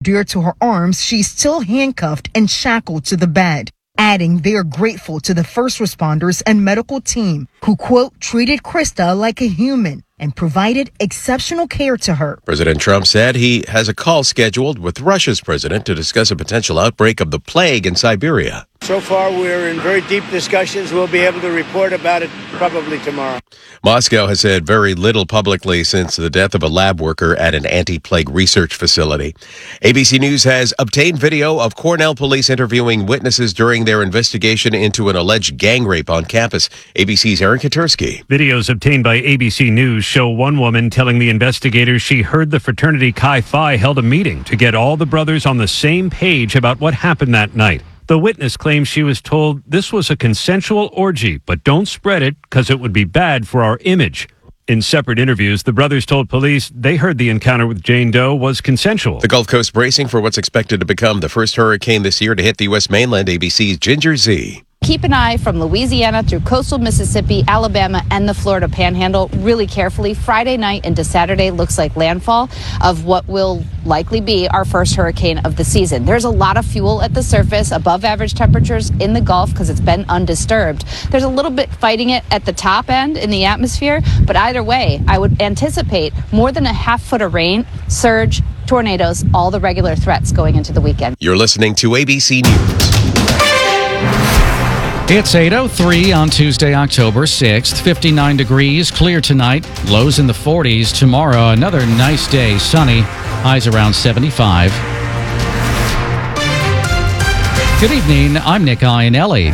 dear to her arms, she's still handcuffed and shackled to the bed. Adding they're grateful to the first responders and medical team who, quote, treated Krista like a human and provided exceptional care to her. President Trump said he has a call scheduled with Russia's president to discuss a potential outbreak of the plague in Siberia. So far, we're in very deep discussions. We'll be able to report about it probably tomorrow. Moscow has said very little publicly since the death of a lab worker at an anti-plague research facility. ABC News has obtained video of Cornell police interviewing witnesses during their investigation into an alleged gang rape on campus. ABC's Aaron Katursky. Videos obtained by ABC News show one woman telling the investigators she heard the fraternity Chi Phi held a meeting to get all the brothers on the same page about what happened that night. The witness claims she was told this was a consensual orgy, but don't spread it because it would be bad for our image. In separate interviews, the brothers told police they heard the encounter with Jane Doe was consensual. The Gulf Coast bracing for what's expected to become the first hurricane this year to hit the U.S. mainland. ABC's Ginger Z. Keep an eye from Louisiana through coastal Mississippi, Alabama, and the Florida Panhandle really carefully. Friday night into Saturday looks like landfall of what will likely be our first hurricane of the season. There's a lot of fuel at the surface, above average temperatures in the Gulf because it's been undisturbed. There's a little bit fighting it at the top end in the atmosphere, but either way, I would anticipate more than a half foot of rain, surge, tornadoes, all the regular threats going into the weekend. You're listening to ABC News. It's 8:03 on Tuesday, October 6th. 59 degrees, clear tonight. Lows in the 40s. Tomorrow, another nice day, sunny. Highs around 75. Good evening. I'm Nick Iannelli.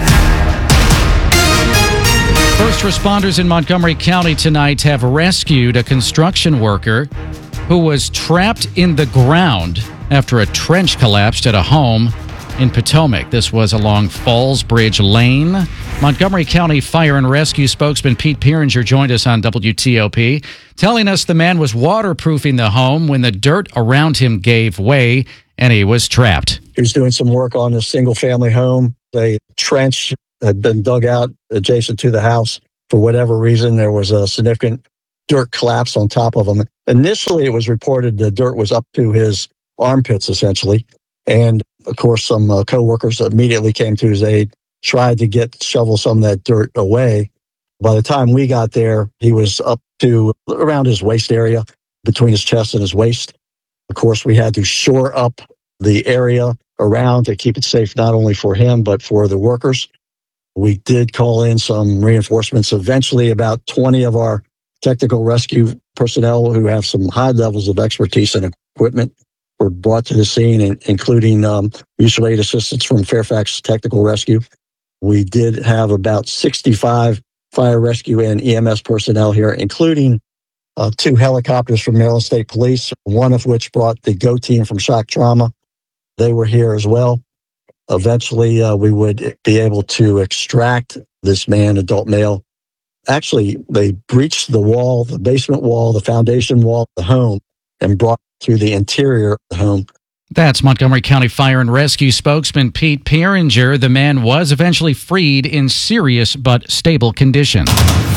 First responders in Montgomery County tonight have rescued a construction worker who was trapped in the ground after a trench collapsed at a home in Potomac. This was along Falls Bridge Lane. Montgomery County Fire and Rescue spokesman Pete Pieringer joined us on WTOP, telling us the man was waterproofing the home when the dirt around him gave way and he was trapped. He was doing some work on a single-family home. A trench had been dug out adjacent to the house. For whatever reason, there was a significant dirt collapse on top of him. Initially, it was reported the dirt was up to his armpits, essentially. And, of course, some co-workers immediately came to his aid, tried to shovel some of that dirt away. By the time we got there, he was up to around his waist area, between his chest and his waist. Of course, we had to shore up the area around to keep it safe, not only for him, but for the workers. We did call in some reinforcements. Eventually, about 20 of our technical rescue personnel who have some high levels of expertise and equipment were brought to the scene, including mutual aid assistance from Fairfax Technical Rescue. We did have about 65 fire rescue and EMS personnel here, including 2 helicopters from Maryland State Police, one of which brought the GO team from shock trauma. They were here as well. Eventually, we would be able to extract this man, adult male. Actually, they breached the wall, the basement wall, the foundation wall of the home, and brought through the interior of the home. That's Montgomery County Fire and Rescue spokesman Pete Pieringer. The man was eventually freed in serious but stable condition.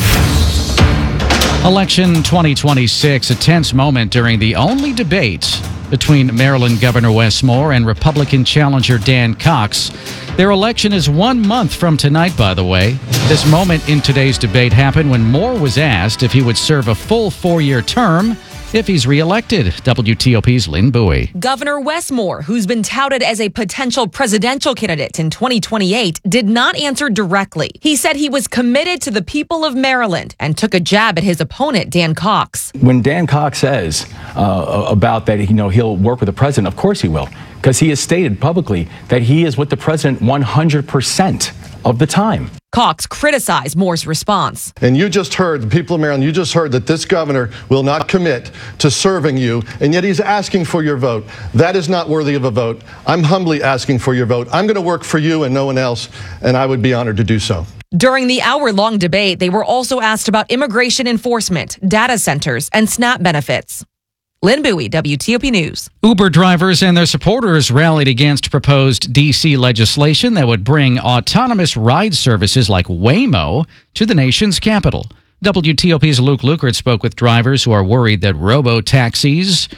Election 2026, a tense moment during the only debate between Maryland Governor Wes Moore and Republican challenger Dan Cox. Their election is 1 month from tonight, by the way. This moment in today's debate happened when Moore was asked if he would serve a full 4-year term if he's reelected. WTOP's Lynn Bowie. Governor Wes Moore, who's been touted as a potential presidential candidate in 2028, did not answer directly. He said he was committed to the people of Maryland and took a jab at his opponent, Dan Cox. When Dan Cox says about that, he'll work with the president, of course he will, because he has stated publicly that he is with the president 100% of the time. Cox criticized Moore's response. And you just heard, the people of Maryland, you just heard that this governor will not commit to serving you, and yet he's asking for your vote. That is not worthy of a vote. I'm humbly asking for your vote. I'm going to work for you and no one else, and I would be honored to do so. During the hour-long debate, they were also asked about immigration enforcement, data centers, and SNAP benefits. Lynn Bowie, WTOP News. Uber drivers and their supporters rallied against proposed D.C. legislation that would bring autonomous ride services like Waymo to the nation's capital. WTOP's Luke Lukert spoke with drivers who are worried that robo-taxis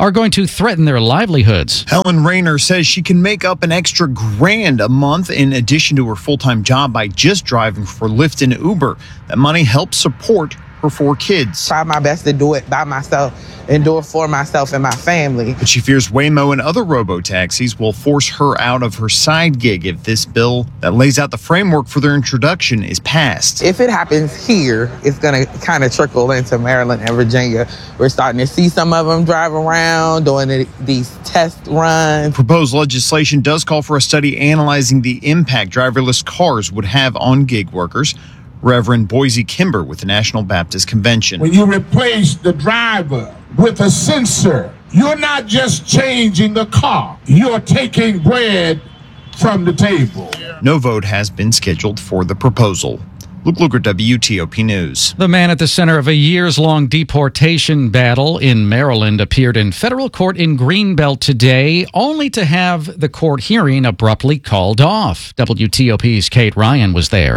are going to threaten their livelihoods. Helen Rayner says she can make up an extra $1,000 a month in addition to her full-time job by just driving for Lyft and Uber. That money helps support her 4 kids. Try my best to do it by myself and do it for myself and my family. But she fears Waymo and other robo-taxis will force her out of her side gig if this bill that lays out the framework for their introduction is passed. If it happens here, it's going to kind of trickle into Maryland and Virginia. We're starting to see some of them drive around doing these test runs. Proposed legislation does call for a study analyzing the impact driverless cars would have on gig workers. Reverend Boise Kimber with the National Baptist Convention. When you replace the driver with a sensor, you're not just changing the car, you're taking bread from the table. No vote has been scheduled for the proposal. Luke Luger, WTOP News. The man at the center of a years-long deportation battle in Maryland appeared in federal court in Greenbelt today, only to have the court hearing abruptly called off. WTOP's Kate Ryan was there.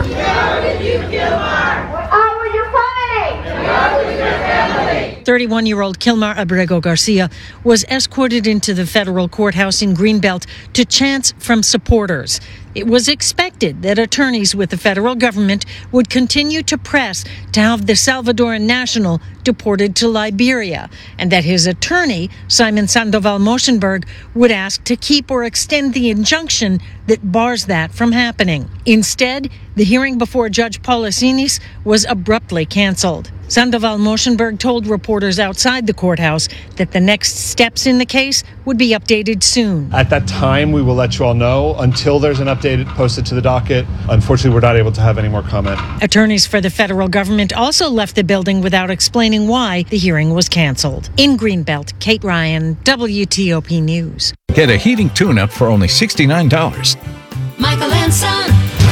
31-year-old Kilmar Abrego Garcia was escorted into the federal courthouse in Greenbelt to chants from supporters. It was expected that attorneys with the federal government would continue to press to have the Salvadoran national deported to Liberia, and that his attorney, Simon Sandoval Moshenberg, would ask to keep or extend the injunction that bars that from happening. Instead, the hearing before Judge Policinis was abruptly canceled. Sandoval Moshenberg told reporters outside the courthouse that the next steps in the case would be updated soon. At that time, we will let you all know. Until there's an update posted to the docket, unfortunately, we're not able to have any more comment. Attorneys for the federal government also left the building without explaining why the hearing was canceled. In Greenbelt, Kate Ryan, WTOP News. Get a heating tune-up for only $69. Michael and Son.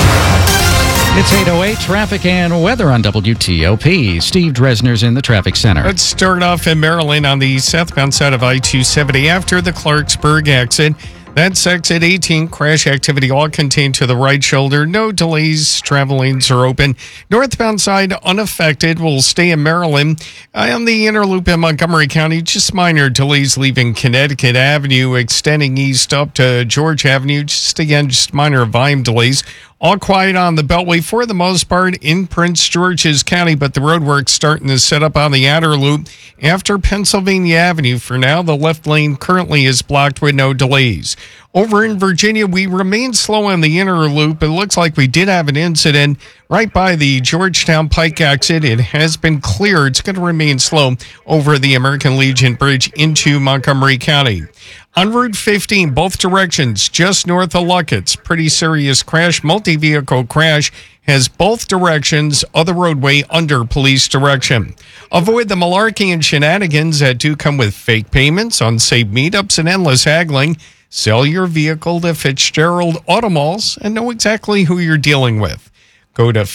It's 8:08, traffic and weather on WTOP. Steve Dresner's in the traffic center. Let's start off in Maryland on the southbound side of I-270 after the Clarksburg accident. That's exit 18. Crash activity all contained to the right shoulder. No delays. Travel lanes are open. Northbound side unaffected. We'll stay in Maryland. On the inner loop in Montgomery County, just minor delays leaving Connecticut Avenue, extending east up to George Avenue. Just minor volume delays. All quiet on the Beltway for the most part in Prince George's County, but the roadwork's starting to set up on the outer loop after Pennsylvania Avenue. For now, the left lane currently is blocked with no delays. Over in Virginia, we remain slow on the inner loop. It looks like we did have an incident right by the Georgetown Pike exit. It has been cleared. It's going to remain slow over the American Legion Bridge into Montgomery County. On Route 15, both directions, just north of Luckett's. Pretty serious crash. Multi-vehicle crash has both directions of the roadway under police direction. Avoid the malarkey and shenanigans that do come with fake payments, unsafe meetups, and endless haggling. Sell your vehicle to Fitzgerald Automalls and know exactly who you're dealing with. Go to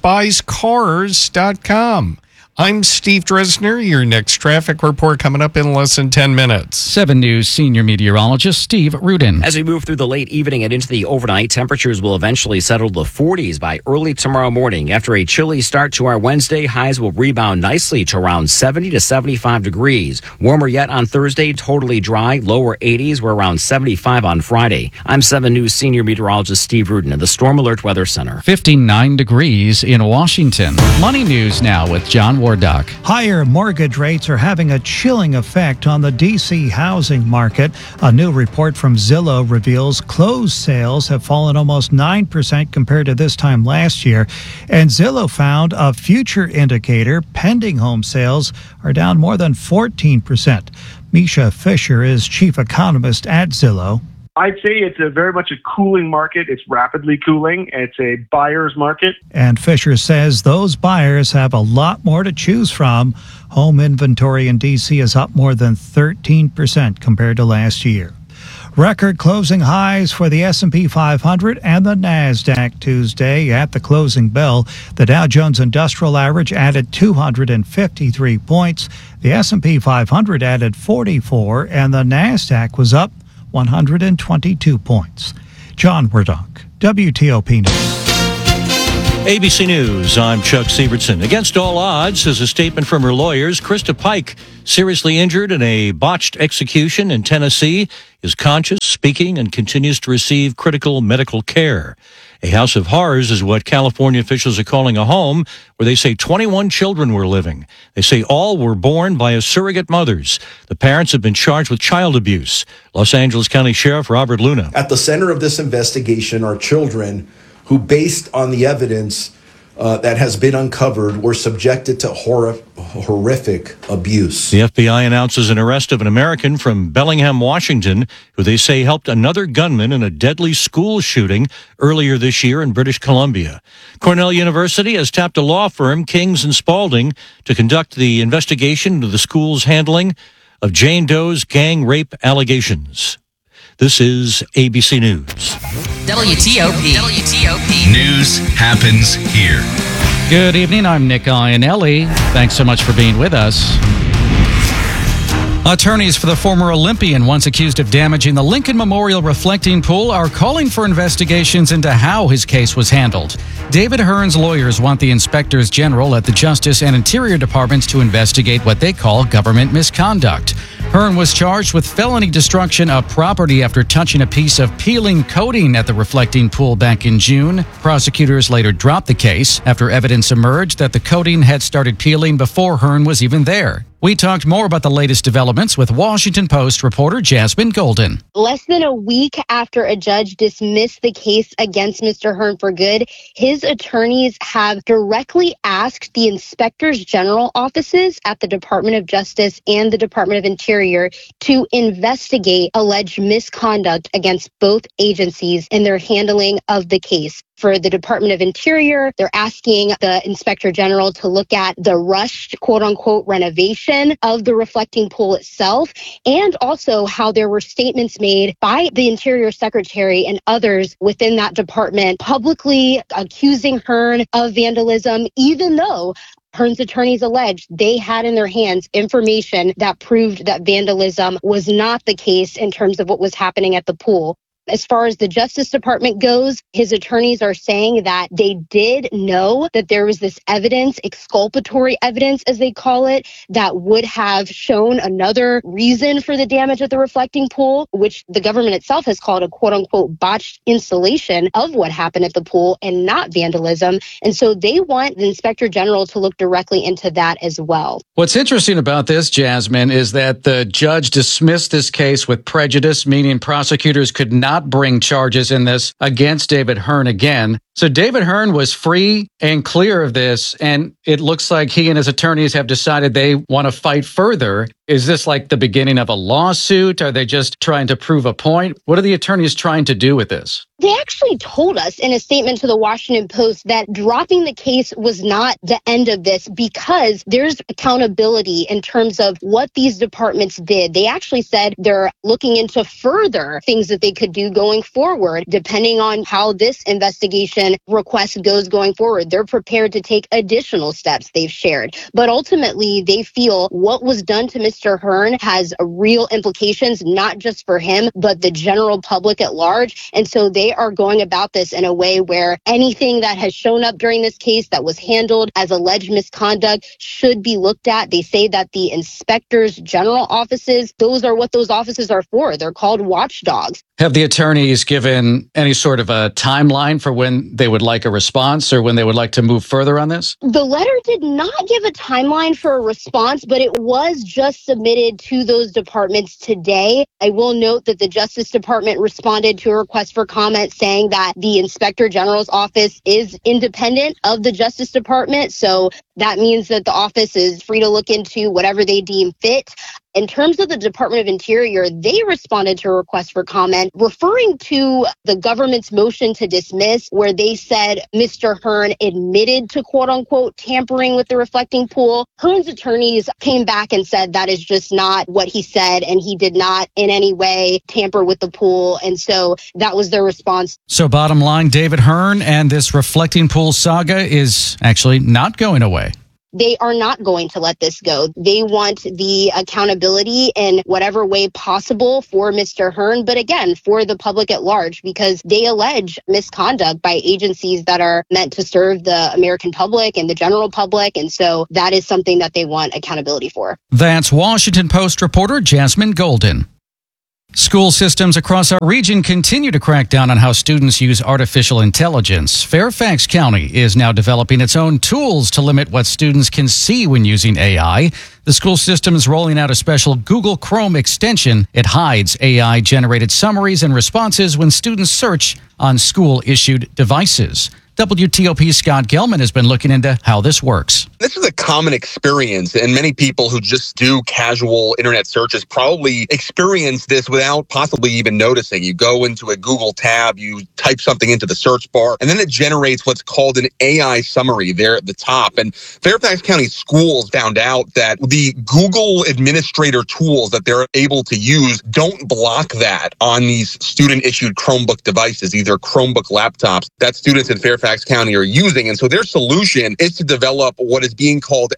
fitzbuyscars.com. I'm Steve Dresner. Your next traffic report coming up in less than 10 minutes. 7 News senior meteorologist Steve Rudin. As we move through the late evening and into the overnight, temperatures will eventually settle to the 40s by early tomorrow morning. After a chilly start to our Wednesday, highs will rebound nicely to around 70 to 75 degrees. Warmer yet on Thursday, totally dry, lower 80s. We're around 75 on Friday. I'm 7 News senior meteorologist Steve Rudin at the Storm Alert Weather Center. 59 degrees in Washington. Money News now with John Wardock. Higher mortgage rates are having a chilling effect on the D.C. housing market. A new report from Zillow reveals closed sales have fallen almost 9% compared to this time last year. And Zillow found a future indicator, pending home sales, are down more than 14%. Misha Fisher is chief economist at Zillow. I'd say it's very much a cooling market. It's rapidly cooling. It's a buyer's market. And Fisher says those buyers have a lot more to choose from. Home inventory in D.C. is up more than 13% compared to last year. Record closing highs for the S&P 500 and the NASDAQ Tuesday. At the closing bell, the Dow Jones Industrial Average added 253 points. The S&P 500 added 44, and the NASDAQ was up 122 points. John Wardock, WTOP News. ABC News, I'm Chuck Sievertson. Against all odds, is a statement from her lawyers. Krista Pike, seriously injured in a botched execution in Tennessee, is conscious, speaking, and continues to receive critical medical care. A house of horrors is what California officials are calling a home where they say 21 children were living. They say all were born by surrogate mothers. The parents have been charged with child abuse. Los Angeles County Sheriff Robert Luna. At the center of this investigation are children who, based on the evidence that has been uncovered, were subjected to horrific abuse. The FBI announces an arrest of an American from Bellingham, Washington, who they say helped another gunman in a deadly school shooting earlier this year in British Columbia. Cornell University has tapped a law firm, Kings and Spalding, to conduct the investigation into the school's handling of Jane Doe's gang rape allegations. This is ABC News. WTOP. News happens here. Good evening. I'm Nick Iannelli. Thanks so much for being with us. Attorneys for the former Olympian once accused of damaging the Lincoln Memorial reflecting pool are calling for investigations into how his case was handled. David Hearn's lawyers want the inspectors general at the Justice and Interior Departments to investigate what they call government misconduct. Hearn was charged with felony destruction of property after touching a piece of peeling coating at the reflecting pool back in June. Prosecutors later dropped the case after evidence emerged that the coating had started peeling before Hearn was even there. We talked more about the latest developments with Washington Post reporter Jasmine Golden. Less than a week after a judge dismissed the case against Mr. Hearn for good, his attorneys have directly asked the inspectors general offices at the Department of Justice and the Department of Interior to investigate alleged misconduct against both agencies in their handling of the case. For the Department of Interior, they're asking the Inspector General to look at the rushed, quote-unquote, renovation of the reflecting pool itself, and also how there were statements made by the Interior Secretary and others within that department publicly accusing Hearn of vandalism, even though Hearn's attorneys alleged they had in their hands information that proved that vandalism was not the case in terms of what was happening at the pool. As far as the Justice Department goes, his attorneys are saying that they did know that there was this evidence, exculpatory evidence, as they call it, that would have shown another reason for the damage at the reflecting pool, which the government itself has called a quote-unquote botched installation of what happened at the pool and not vandalism. And so they want the Inspector General to look directly into that as well. What's interesting about this, Jasmine, is that the judge dismissed this case with prejudice, meaning prosecutors could not bring charges in this against David Hearn again. So David Hearn was free and clear of this, and it looks like he and his attorneys have decided they want to fight further. Is this like the beginning of a lawsuit? Are they just trying to prove a point? What are the attorneys trying to do with this? They actually told us in a statement to the Washington Post that dropping the case was not the end of this because there's accountability in terms of what these departments did. They actually said they're looking into further things that they could do going forward, depending on how this investigation request goes going forward. They're prepared to take additional steps, they've shared. But ultimately, they feel what was done to Mr. Hearn has real implications, not just for him, but the general public at large. And so they are going about this in a way where anything that has shown up during this case that was handled as alleged misconduct should be looked at. They say that the inspectors general offices, those are what those offices are for. They're called watchdogs. Have the attorneys given any sort of a timeline for when they would like a response or when they would like to move further on this? The letter did not give a timeline for a response, but it was just submitted to those departments today. I will note that the Justice Department responded to a request for comment saying that the Inspector General's office is independent of the Justice Department. So that means that the office is free to look into whatever they deem fit. In terms of the Department of Interior, they responded to a request for comment referring to the government's motion to dismiss, where they said Mr. Hearn admitted to quote unquote tampering with the reflecting pool. Hearn's attorneys came back and said that is just not what he said, and he did not in any way tamper with the pool. And so that was their response. So bottom line, David Hearn and this reflecting pool saga is actually not going away. they are not going to let this go. They want the accountability in whatever way possible for Mr. Hearn, but again, for the public at large, because they allege misconduct by agencies that are meant to serve the American public and the general public. And so that is something that they want accountability for. That's Washington Post reporter Jasmine Golden. School systems across our region continue to crack down on how students use artificial intelligence. Fairfax County is now developing its own tools to limit what students can see when using AI. The school system is rolling out a special Google Chrome extension. It hides AI-generated summaries and responses when students search on school-issued devices. WTOP's Scott Gelman has been looking into how this works. This is a common experience, and many people who just do casual internet searches probably experience this without possibly even noticing. You go into a Google tab, you type something into the search bar, and then it generates what's called an AI summary there at the top. And Fairfax County Schools found out that the Google administrator tools that they're able to use don't block that on these student-issued Chromebook devices, either Chromebook laptops that students in Fairfax County are using. And so their solution is to develop what is being called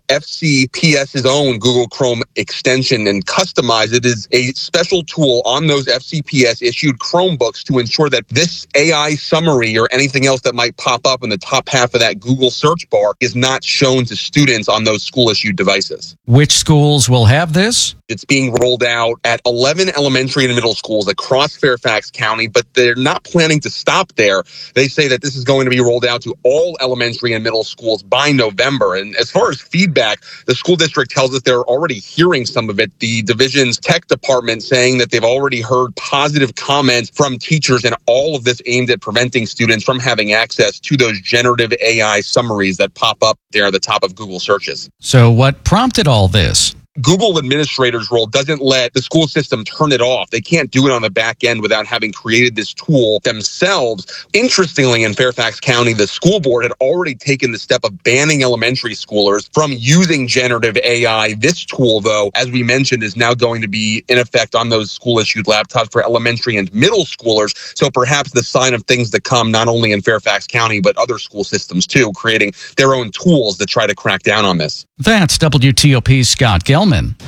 FCPS's own Google Chrome extension and customize it as a special tool on those FCPS issued Chromebooks to ensure that this AI summary or anything else that might pop up in the top half of that Google search bar is not shown to students on those school issued devices. Which schools will have this? It's being rolled out at 11 elementary and middle schools across Fairfax County, but they're not planning to stop there. They say that this is going to be rolled out to all elementary and middle schools by November. And as far as feedback, the school district tells us they're already hearing some of it. The division's tech department saying that they've already heard positive comments from teachers, and all of this aimed at preventing students from having access to those generative AI summaries that pop up there at the top of Google searches. So what prompted all this? Google administrator's role doesn't let the school system turn it off. They can't do it on the back end without having created this tool themselves. Interestingly, in Fairfax County, the school board had already taken the step of banning elementary schoolers from using generative AI. This tool, though, as we mentioned, is now going to be in effect on those school-issued laptops for elementary and middle schoolers. So perhaps the sign of things to come, not only in Fairfax County, but other school systems too, creating their own tools to try to crack down on this. That's WTOP's Scott Gelman.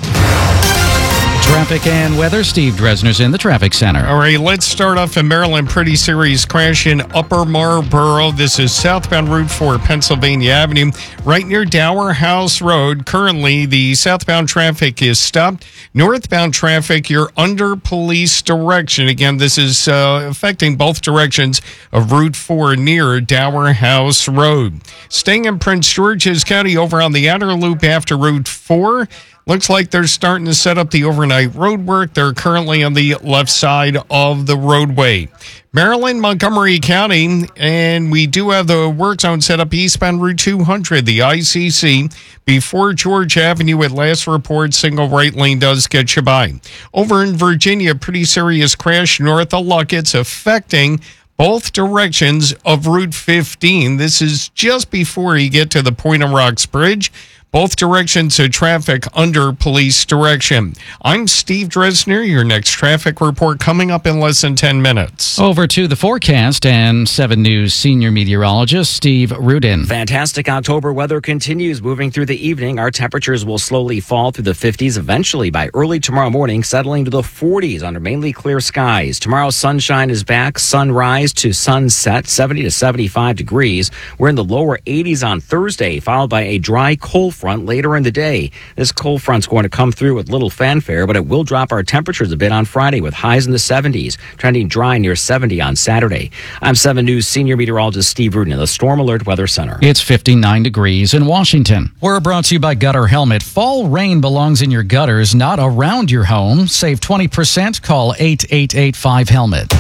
Traffic and weather. Steve Dresner's in the traffic center. All right, let's start off in Maryland. Pretty serious crash in Upper Marlboro. This is southbound Route 4, Pennsylvania Avenue, right near Dower House Road. Currently, the southbound traffic is stopped. Northbound traffic, you're under police direction. Again, this is affecting both directions of Route 4 near Dower House Road. Staying in Prince George's County over on the outer loop after Route 4. Looks like they're starting to set up the overnight road work. They're currently on the left side of the roadway. Maryland, Montgomery County, and we do have the work zone set up eastbound Route 200, the ICC, before George Avenue. At last report, single right lane does get you by. Over in Virginia, pretty serious crash north of Luckett's affecting both directions of Route 15. This is just before you get to the Point of Rocks Bridge. Both directions of traffic under police direction. I'm Steve Dresner. Your next traffic report coming up in less than 10 minutes. Over to the forecast and 7 News senior meteorologist Steve Rudin. Fantastic October weather continues moving through the evening. Our temperatures will slowly fall through the 50s eventually by early tomorrow morning, settling to the 40s under mainly clear skies. Tomorrow's sunshine is back. Sunrise to sunset, 70 to 75 degrees. We're in the lower 80s on Thursday, followed by a dry cold front later in the day. This cold front's going to come through with little fanfare, but it will drop our temperatures a bit on Friday with highs in the 70s, trending dry near 70 on Saturday. I'm 7 News senior meteorologist Steve Rudin of the Storm Alert Weather Center. It's 59 degrees in Washington. We're brought to you by Gutter Helmet. Fall rain belongs in your gutters, not around your home. Save 20%. Call 888-5HELMET.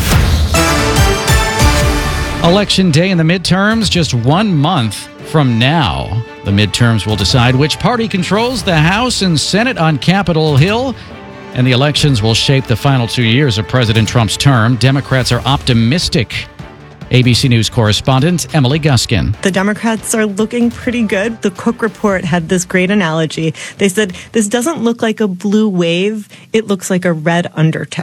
Election day in the midterms, just 1 month from now. The midterms will decide which party controls the House and Senate on Capitol Hill, and the elections will shape the final 2 years of President Trump's term. Democrats are optimistic. ABC News correspondent Emily Guskin. The Democrats are looking pretty good. The Cook Report had this great analogy. They said, this doesn't look like a blue wave. It looks like a red undertow.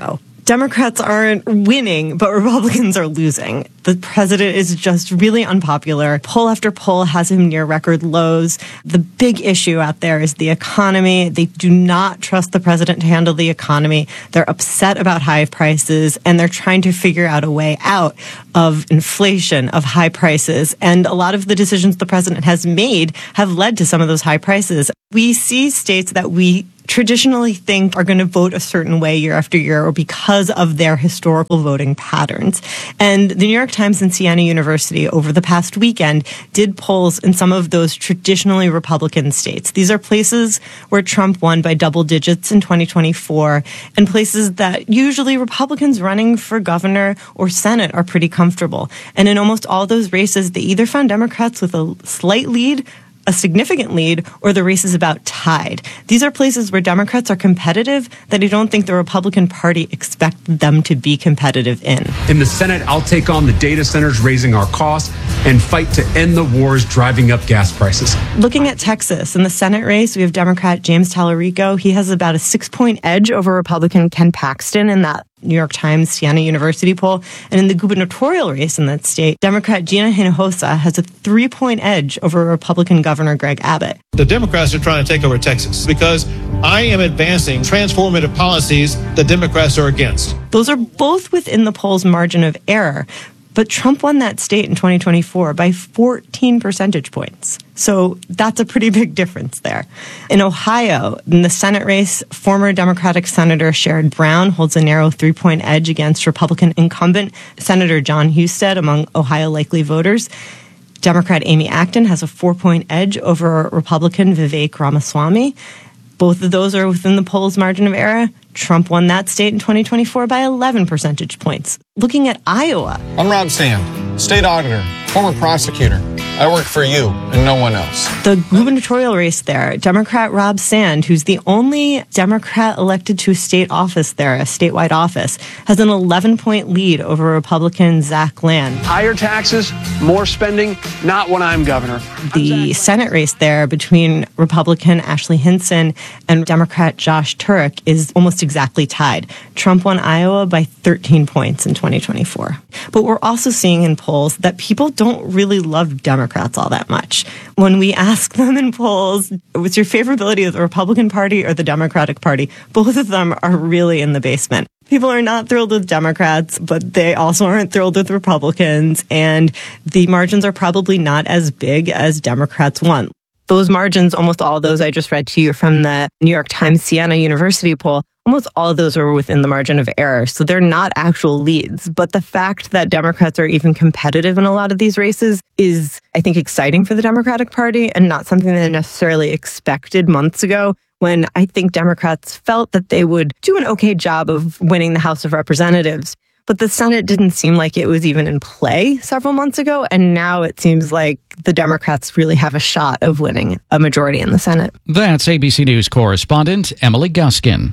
Democrats aren't winning, but Republicans are losing. The president is just really unpopular. Poll after poll has him near record lows. The big issue out there is the economy. They do not trust the president to handle the economy. They're upset about high prices, and they're trying to figure out a way out of inflation, of high prices. And a lot of the decisions the president has made have led to some of those high prices. We see states that we traditionally think are going to vote a certain way year after year, or because of their historical voting patterns. And the New York Times and Siena University over the past weekend did polls in some of those traditionally Republican states. These are places where Trump won by double digits in 2024, and places that usually Republicans running for governor or Senate are pretty comfortable. And in almost all those races, they either found Democrats with a slight lead, a significant lead, or the race is about tied. These are places where Democrats are competitive that I don't think the Republican Party expected them to be competitive in. In the Senate, I'll take on the data centers raising our costs and fight to end the wars driving up gas prices. Looking at Texas, in the Senate race, we have Democrat James Tallarico. He has about a 6-point edge over Republican Ken Paxton in that New York Times Siena University poll. And in the gubernatorial race in that state, Democrat Gina Hinojosa has a 3-point edge over Republican Governor Greg Abbott. The Democrats are trying to take over Texas because I am advancing transformative policies that Democrats are against. Those are both within the poll's margin of error. But Trump won that state in 2024 by 14 percentage points. So that's a pretty big difference there. In Ohio, in the Senate race, former Democratic Senator Sherrod Brown holds a narrow 3-point edge against Republican incumbent Senator John Husted among Ohio likely voters. Democrat Amy Acton has a 4-point edge over Republican Vivek Ramaswamy. Both of those are within the poll's margin of error. Trump won that state in 2024 by 11 percentage points. Looking at Iowa. I'm Rob Sand, state auditor, former prosecutor. I work for you and no one else. The gubernatorial race there, Democrat Rob Sand, who's the only Democrat elected to a state office there, a statewide office, has an 11-point lead over Republican Zach Land. Higher taxes, more spending, not when I'm governor. The Senate race there between Republican Ashley Hinson and Democrat Josh Turek is almost exactly tied. Trump won Iowa by 13 points in 2024. But we're also seeing in polls that people don't really love Democrats all that much. When we ask them in polls, what's your favorability of the Republican Party or the Democratic Party? Both of them are really in the basement. People are not thrilled with Democrats, but they also aren't thrilled with Republicans, and the margins are probably not as big as Democrats want. Those margins, almost all of those I just read to you from the New York Times Siena University poll, almost all of those are within the margin of error. So they're not actual leads. But the fact that Democrats are even competitive in a lot of these races is, I think, exciting for the Democratic Party and not something they necessarily expected months ago, when I think Democrats felt that they would do an okay job of winning the House of Representatives. But the Senate didn't seem like it was even in play several months ago. And now it seems like the Democrats really have a shot of winning a majority in the Senate. That's ABC News correspondent Emily Guskin.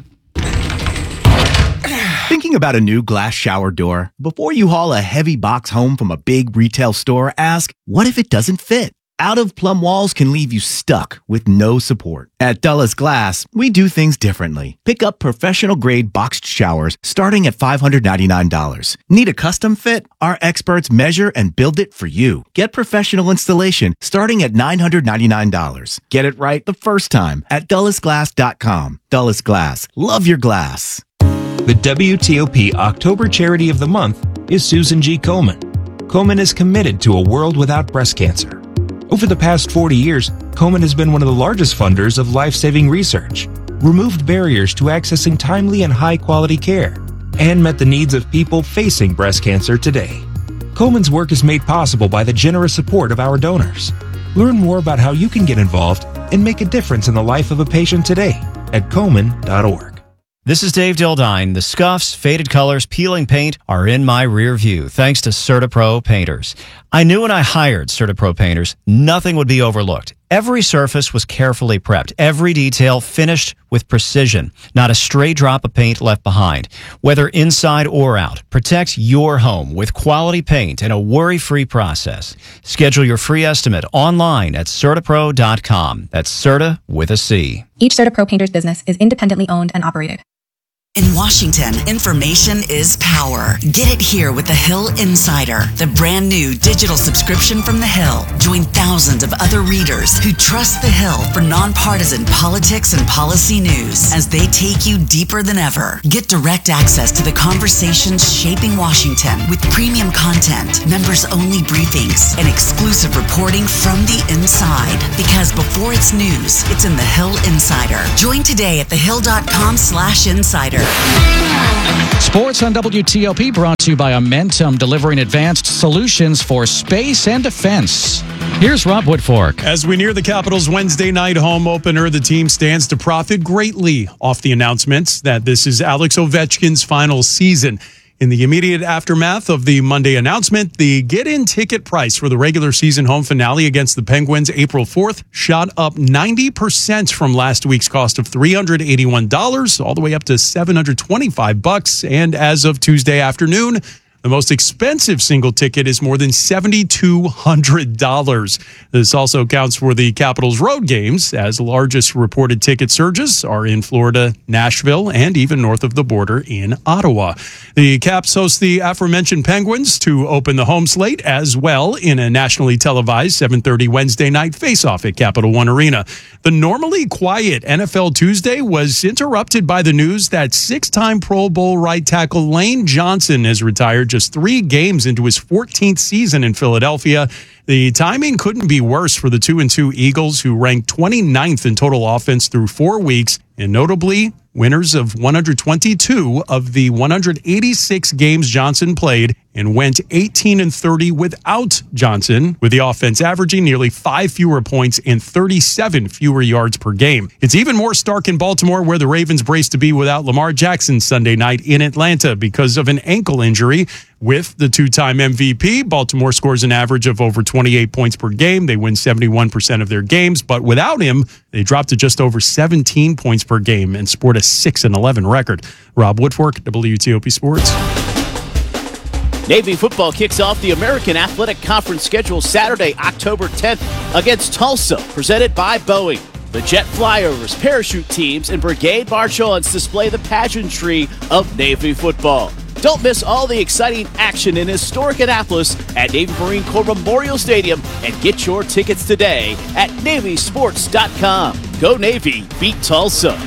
Thinking about a new glass shower door? Before you haul a heavy box home from a big retail store, ask, what if it doesn't fit? Out-of-plumb walls can leave you stuck with no support. At Dulles Glass, we do things differently. Pick up professional-grade boxed showers starting at $599. Need a custom fit? Our experts measure and build it for you. Get professional installation starting at $999. Get it right the first time at DullesGlass.com. Dulles Glass. Love your glass. The WTOP October Charity of the Month is Susan G. Komen. Komen is committed to a world without breast cancer. Over the past 40 years, Komen has been one of the largest funders of life-saving research, removed barriers to accessing timely and high-quality care, and met the needs of people facing breast cancer today. Komen's work is made possible by the generous support of our donors. Learn more about how you can get involved and make a difference in the life of a patient today at Komen.org. This is Dave Dildine. The scuffs, faded colors, peeling paint are in my rear view thanks to CertaPro painters. I knew when I hired CertaPro painters, nothing would be overlooked. Every surface was carefully prepped, every detail finished with precision, not a stray drop of paint left behind. Whether inside or out, protect your home with quality paint and a worry-free process. Schedule your free estimate online at CertaPro.com. That's Certa with a C. Each CertaPro painter's business is independently owned and operated. In Washington, information is power. Get it here with The Hill Insider, the brand new digital subscription from The Hill. Join thousands of other readers who trust The Hill for nonpartisan politics and policy news as they take you deeper than ever. Get direct access to the conversations shaping Washington with premium content, members-only briefings, and exclusive reporting from the inside. Because before it's news, it's in The Hill Insider. Join today at thehill.com/insider. Sports on WTOP brought to you by Amentum, delivering advanced solutions for space and defense. Here's Rob Woodfork. As we near the Capitals' Wednesday night home opener, the team stands to profit greatly off the announcement that this is Alex Ovechkin's final season. In the immediate aftermath of the Monday announcement, the get-in ticket price for the regular season home finale against the Penguins April 4th shot up 90% from last week's cost of $381 all the way up to $725. And as of Tuesday afternoon, the most expensive single ticket is more than $7,200. This also counts for the Capitals road games, as the largest reported ticket surges are in Florida, Nashville, and even north of the border in Ottawa. The Caps host the aforementioned Penguins to open the home slate as well in a nationally televised 7:30 Wednesday night face-off at Capital One Arena. The normally quiet NFL Tuesday was interrupted by the news that six-time Pro Bowl right tackle Lane Johnson has retired just 3 games into his 14th season in Philadelphia. The timing couldn't be worse for the 2-2 Eagles, who ranked 29th in total offense through 4 weeks, and notably winners of 122 of the 186 games Johnson played, and went 18-30 without Johnson, with the offense averaging nearly 5 fewer points and 37 fewer yards per game. It's even more stark in Baltimore, where the Ravens brace to be without Lamar Jackson Sunday night in Atlanta because of an ankle injury. With the two-time MVP, Baltimore scores an average of over 28 points per game. They win 71% of their games, but without him, they drop to just over 17 points per game and sport a 6-11 record. Rob Woodfork, WTOP Sports. Navy football kicks off the American Athletic Conference schedule Saturday, October 10th against Tulsa, presented by Boeing. The jet flyovers, parachute teams, and brigade march-ons display the pageantry of Navy football. Don't miss all the exciting action in historic Annapolis at Navy Marine Corps Memorial Stadium and get your tickets today at NavySports.com. Go Navy, beat Tulsa.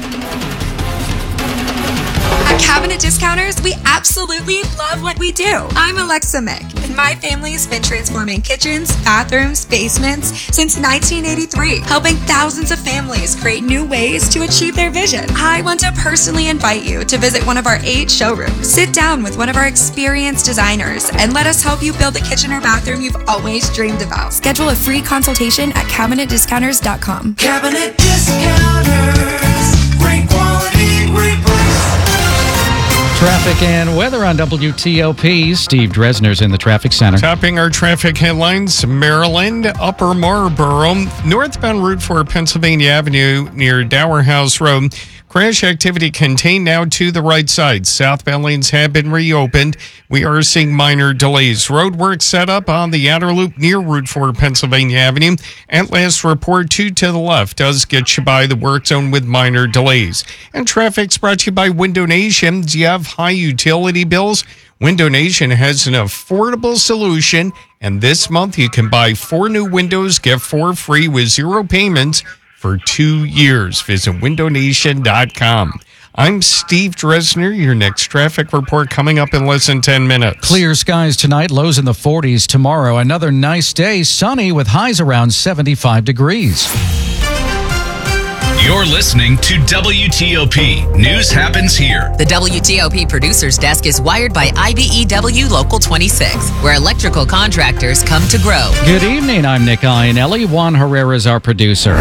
At Cabinet Discounters, we absolutely love what we do. I'm Alexa Mick, and my family's been transforming kitchens, bathrooms, basements since 1983, helping thousands of families create new ways to achieve their vision. I want to personally invite you to visit one of our 8 showrooms. Sit down with one of our experienced designers and let us help you build the kitchen or bathroom you've always dreamed about. Schedule a free consultation at CabinetDiscounters.com. Cabinet Discounters. Great quality, great price. Traffic and weather on WTOP. Steve Dresner's in the traffic center. Topping our traffic headlines, Maryland, Upper Marlboro, northbound Route 4, Pennsylvania Avenue near Dower House Road. Crash activity contained now to the right side. Southbound lanes have been reopened. We are seeing minor delays. Roadwork set up on the outer loop near Route 4, Pennsylvania Avenue. At last report, 2 to the left does get you by the work zone with minor delays. And traffic's brought to you by Window Nation. Do you have high utility bills? Window Nation has an affordable solution. And this month you can buy 4 new windows, get 4 free with 0 payments for 2 years. Visit windownation.com. I'm Steve Dresner. Your next traffic report coming up in less than 10 minutes. Clear skies tonight, lows in the 40s tomorrow. Another nice day, sunny with highs around 75 degrees. You're listening to WTOP. News happens here. The WTOP Producers Desk is wired by IBEW Local 26, where electrical contractors come to grow. Good evening. I'm Nick Iannelli. Juan Herrera is our producer.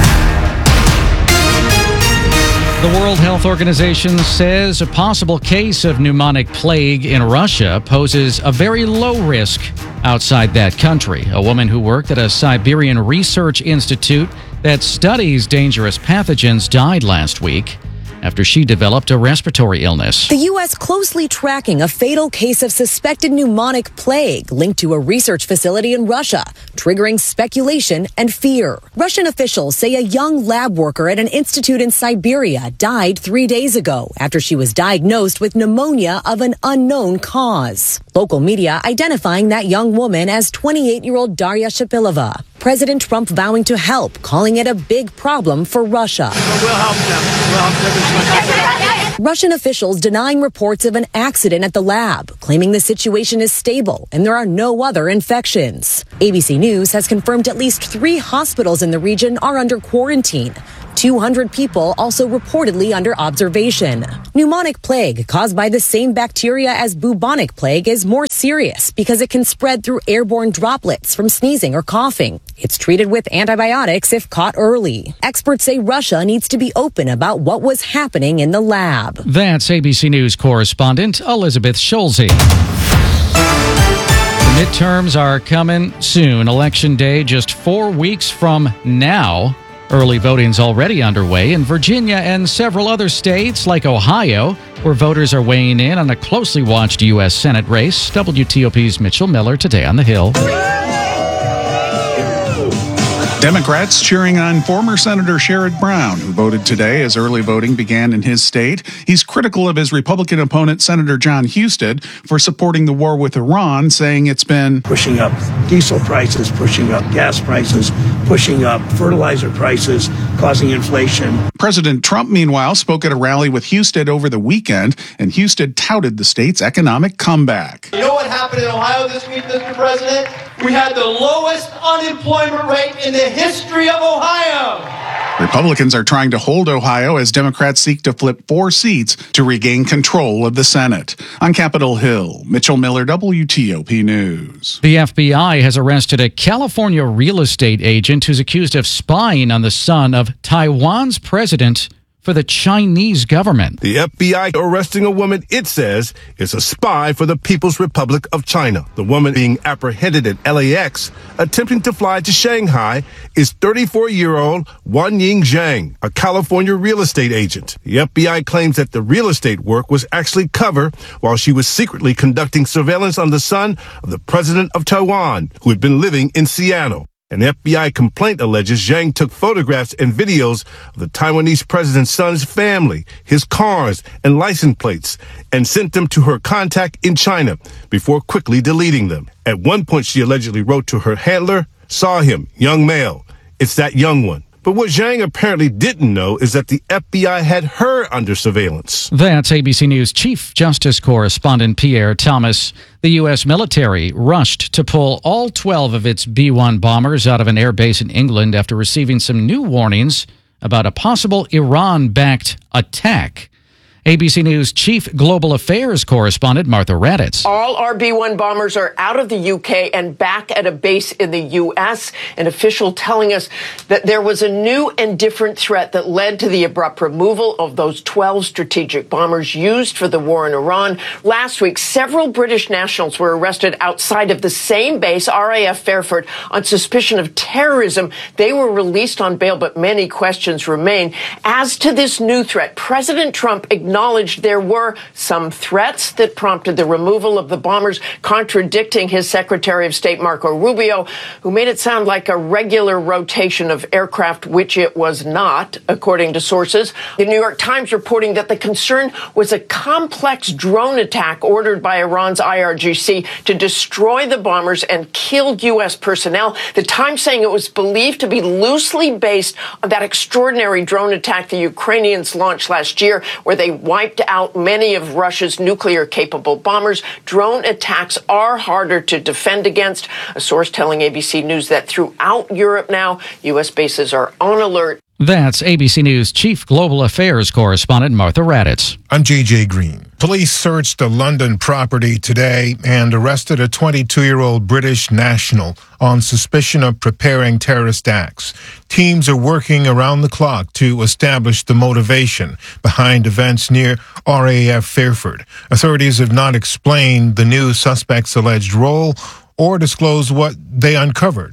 The World Health Organization says a possible case of pneumonic plague in Russia poses a very low risk outside that country. A woman who worked at a Siberian research institute that studies dangerous pathogens died last week after she developed a respiratory illness. The U.S. closely tracking a fatal case of suspected pneumonic plague linked to a research facility in Russia, triggering speculation and fear. Russian officials say a young lab worker at an institute in Siberia died 3 days ago after she was diagnosed with pneumonia of an unknown cause. Local media identifying that young woman as 28-year-old Daria Shapilova. President Trump vowing to help, calling it a big problem for Russia. We'll help them. We'll help them as much as Russian officials denying reports of an accident at the lab, claiming the situation is stable and there are no other infections. ABC News has confirmed at least 3 hospitals in the region are under quarantine. 200 people also reportedly under observation. Pneumonic plague caused by the same bacteria as bubonic plague is more serious because it can spread through airborne droplets from sneezing or coughing. It's treated with antibiotics if caught early. Experts say Russia needs to be open about what was happening in the lab. That's ABC News correspondent Elizabeth Schulze. The midterms are coming soon. Election day just 4 weeks from now. Early voting's already underway in Virginia and several other states like Ohio, where voters are weighing in on a closely watched U.S. Senate race. WTOP's Mitchell Miller today on the Hill. Democrats cheering on former Senator Sherrod Brown, who voted today as early voting began in his state. He's critical of his Republican opponent, Senator John Husted, for supporting the war with Iran, saying it's been pushing up diesel prices, pushing up gas prices, pushing up fertilizer prices, causing inflation. President Trump, meanwhile, spoke at a rally with Husted over the weekend, and Husted touted the state's economic comeback. You know what happened in Ohio this week, Mr. President? We had the lowest unemployment rate in the history of Ohio. Republicans are trying to hold Ohio as Democrats seek to flip 4 seats to regain control of the Senate. On Capitol Hill, Mitchell Miller, WTOP News. The FBI has arrested a California real estate agent who's accused of spying on the son of Taiwan's president for the Chinese government. The FBI arresting a woman it says is a spy for the People's Republic of China. The woman being apprehended at LAX, attempting to fly to Shanghai, is 34-year-old Wan Ying Zhang, a California real estate agent. The FBI claims that the real estate work was actually cover while she was secretly conducting surveillance on the son of the president of Taiwan, who had been living in Seattle. An FBI complaint alleges Zhang took photographs and videos of the Taiwanese president's son's family, his cars, and license plates, and sent them to her contact in China before quickly deleting them. At one point, she allegedly wrote to her handler, "Saw him, young male. It's that young one." But what Zhang apparently didn't know is that the FBI had her under surveillance. That's ABC News Chief Justice Correspondent Pierre Thomas. The U.S. military rushed to pull all 12 of its B-1 bombers out of an air base in England after receiving some new warnings about a possible Iran-backed attack. ABC News Chief Global Affairs Correspondent Martha Raddatz. All our B-1 bombers are out of the UK and back at a base in the U.S. An official telling us that there was a new and different threat that led to the abrupt removal of those 12 strategic bombers used for the war in Iran. Last week, several British nationals were arrested outside of the same base, RAF Fairford, on suspicion of terrorism. They were released on bail, but many questions remain. As to this new threat, President Trump acknowledged there were some threats that prompted the removal of the bombers, contradicting his Secretary of State, Marco Rubio, who made it sound like a regular rotation of aircraft, which it was not, according to sources. The New York Times reporting that the concern was a complex drone attack ordered by Iran's IRGC to destroy the bombers and kill U.S. personnel. The Times saying it was believed to be loosely based on that extraordinary drone attack the Ukrainians launched last year, where they wiped out many of Russia's nuclear-capable bombers. Drone attacks are harder to defend against. A source telling ABC News that throughout Europe now, U.S. bases are on alert. That's ABC News Chief Global Affairs Correspondent Martha Raddatz. I'm J.J. Green. Police searched a London property today and arrested a 22-year-old British national on suspicion of preparing terrorist acts. Teams are working around the clock to establish the motivation behind events near RAF Fairford. Authorities have not explained the new suspect's alleged role or disclosed what they uncovered. The